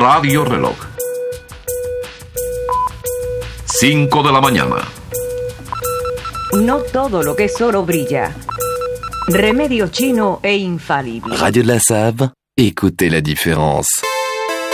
Radio Reloj. 5 de la mañana. No todo lo que es oro brilla. Remedio chino e infalible. Radio de la Save, écoutez la différence.